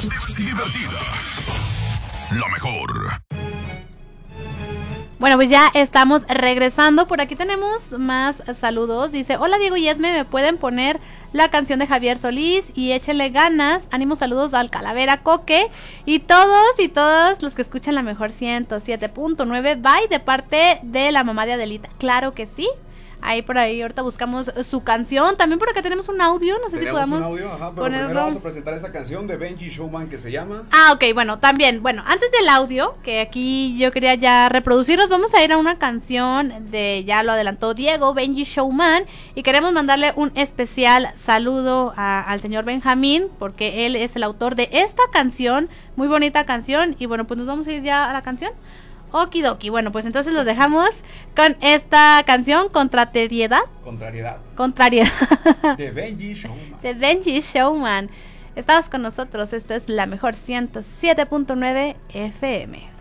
divertida. La mejor. Bueno, pues ya estamos regresando. Por aquí tenemos más saludos. Dice, hola Diego y Esme, ¿me pueden poner la canción de Javier Solís? Y échenle ganas. Ánimo, saludos al Calavera Coque. Y todos los que escuchan la mejor 107.9. Bye, de parte de la mamá de Adelita. Claro que sí. Ahí por ahí, ahorita buscamos su canción. También por acá tenemos un audio, no sé si podamos un audio, ajá, pero ponerlo. primero vamos a presentar esta canción de Benji Showman que se llama... Ok, bueno, también, antes del audio, que aquí yo quería ya reproducirlos, vamos a ir a una canción ya lo adelantó Diego, Benji Showman, y queremos mandarle un especial saludo al señor Benjamín, porque él es el autor de esta canción, muy bonita canción, y bueno, pues nos vamos a ir ya a la canción. Okidoki, bueno, pues entonces los dejamos con esta canción, Contrariedad. De Benji Showman. De Benji Showman. Estabas con nosotros, esto es la mejor 107.9 FM.